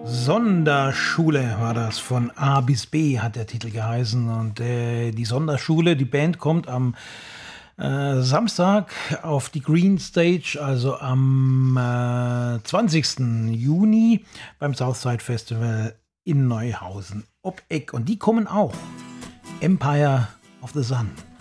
Sonderschule war das, von A bis B hat der Titel geheißen. Und die Sonderschule, die Band kommt am Samstag auf die Green Stage, also am 20. Juni beim Southside Festival in Neuhausen ob Eck. Und die kommen auch. Empire of the Sun.